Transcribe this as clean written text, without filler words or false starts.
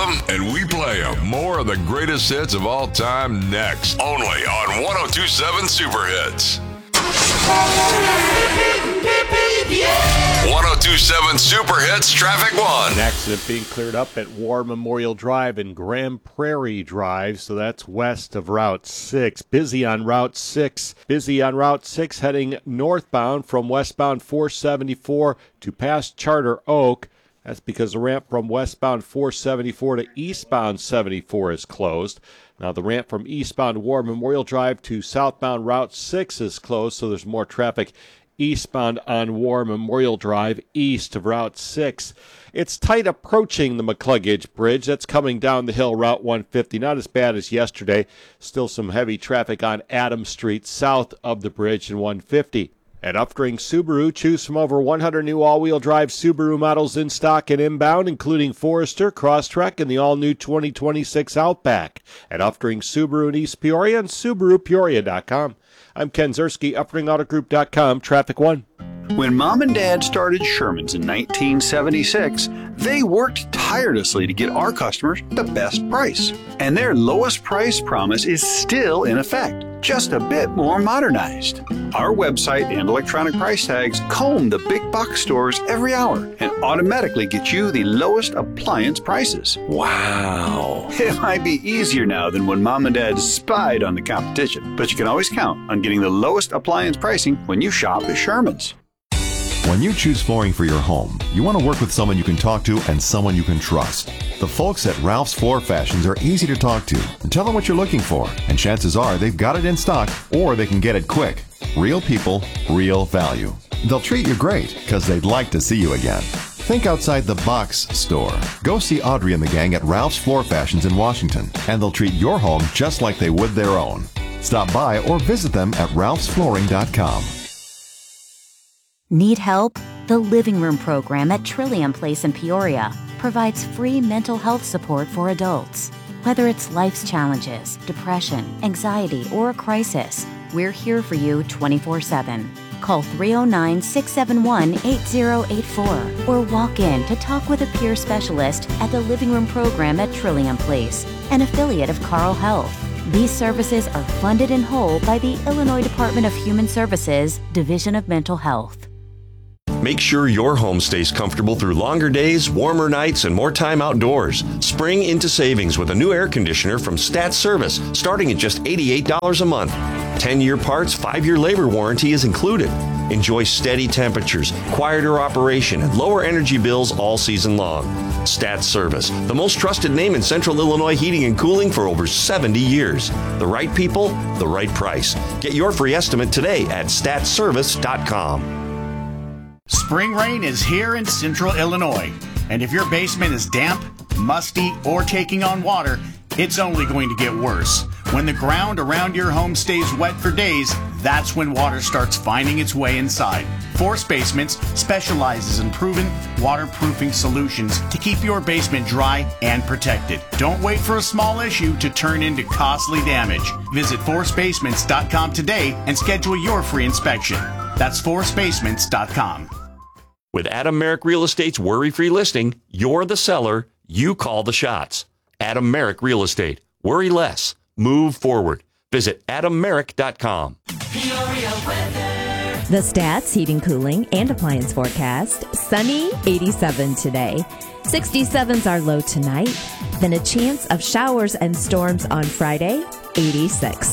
them and we play them. More of the greatest hits of all time next. Only on 1027 Super Hits. 1027 Super Hits Traffic 1. An accident being cleared up at War Memorial Drive and Grand Prairie Drive, so that's west of Route 6. Busy on Route 6 heading northbound from westbound 474 to past Charter Oak. That's because the ramp from westbound 474 to eastbound 74 is closed. Now the ramp from eastbound War Memorial Drive to southbound Route 6 is closed, so there's more traffic eastbound on War Memorial Drive east of Route 6. It's tight approaching the McCluggage Bridge. That's coming down the hill, Route 150. Not as bad as yesterday. Still some heavy traffic on Adams Street south of the bridge in 150. At Uftring Subaru, choose from over 100 new all-wheel drive Subaru models in stock and inbound, including Forester, Crosstrek, and the all-new 2026 Outback. At Uftring Subaru in East Peoria and SubaruPeoria.com. I'm Ken Zerski, UfteringAutoGroup.com, Traffic 1. When Mom and Dad started Sherman's in 1976, they worked tirelessly to get our customers the best price. And their lowest price promise is still in effect, just a bit more modernized. Our website and electronic price tags comb the big box stores every hour and automatically get you the lowest appliance prices. Wow! It might be easier now than when Mom and Dad spied on the competition, but you can always count on getting the lowest appliance pricing when you shop at Sherman's. When you choose flooring for your home, you want to work with someone you can talk to and someone you can trust. The folks at Ralph's Floor Fashions are easy to talk to. Tell them what you're looking for, and chances are they've got it in stock or they can get it quick. Real people, real value. They'll treat you great because they'd like to see you again. Think outside the box store. Go see Audrey and the gang at Ralph's Floor Fashions in Washington, and they'll treat your home just like they would their own. Stop by or visit them at ralphsflooring.com. Need help? The Living Room program at Trillium Place in Peoria provides free mental health support for adults. Whether it's life's challenges, depression, anxiety, or a crisis, we're here for you 24/7. Call 309-671-8084 or walk in to talk with a peer specialist at the Living Room program at Trillium Place, an affiliate of Carle Health. These services are funded in whole by the Illinois Department of Human Services, Division of Mental Health. Make sure your home stays comfortable through longer days, warmer nights, and more time outdoors. Spring into savings with a new air conditioner from Stat Service, starting at just $88 a month. 10-year parts, 5-year labor warranty is included. Enjoy steady temperatures, quieter operation, and lower energy bills all season long. Stat Service, the most trusted name in Central Illinois heating and cooling for over 70 years. The right people, the right price. Get your free estimate today at statservice.com. Spring rain is here in Central Illinois, and if your basement is damp, musty, or taking on water, it's only going to get worse. When the ground around your home stays wet for days, that's when water starts finding its way inside. Force Basements specializes in proven waterproofing solutions to keep your basement dry and protected. Don't wait for a small issue to turn into costly damage. Visit forcebasements.com today and schedule your free inspection. That's forcebasements.com. With Adam Merrick Real Estate's worry-free listing, you're the seller, you call the shots. Adam Merrick Real Estate. Worry less. Move forward. Visit AdamMerrick.com. The Stats Heating, Cooling, and Appliance Forecast. Sunny, 87 today. 67's our low tonight. Then a chance of showers and storms on Friday, 86.